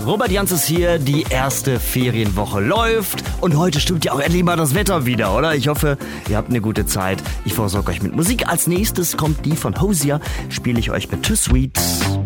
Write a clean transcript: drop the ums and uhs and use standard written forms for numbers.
Robert Jans ist hier, die erste Ferienwoche läuft und heute stimmt ja auch endlich mal das Wetter wieder, oder? Ich hoffe, ihr habt eine gute Zeit. Ich versorge euch mit Musik. Als nächstes kommt die von Hozier, spiele ich euch mit Too Sweet.